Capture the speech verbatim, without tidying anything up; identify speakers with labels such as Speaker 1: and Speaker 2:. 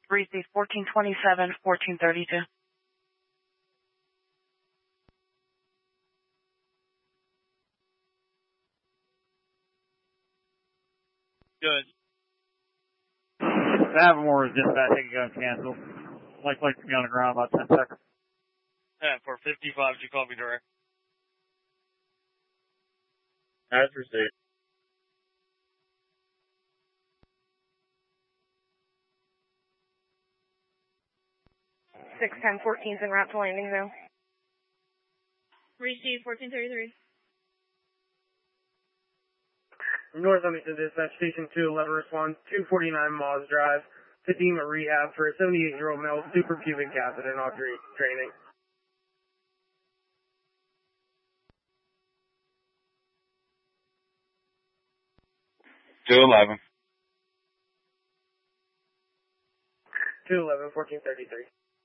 Speaker 1: Receive fourteen twenty-seven, fourteen thirty-two.
Speaker 2: Good.
Speaker 3: Avamore is dispatch, taking gun cancel. Like, like to be on the ground about ten seconds.
Speaker 2: Yeah, for fifty-five, you call me direct.
Speaker 4: As received.
Speaker 5: six ten fourteen's en route to landing zone.
Speaker 6: Receive fourteen thirty-three.
Speaker 7: North Huntington Dispatch Station two eleven responds two forty-nine Moss Drive, Fatima Rehab for a seventy-eight-year-old male suprapubic catheter not tra- training.
Speaker 4: two eleven.
Speaker 7: two eleven, fourteen thirty-three.